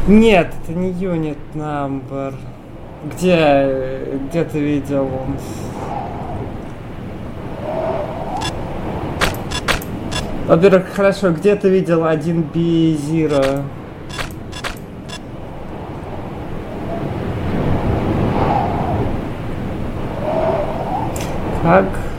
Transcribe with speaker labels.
Speaker 1: Нет, это не unit number. Где ты видел? Во-первых, хорошо, где ты видел 1B0? Как?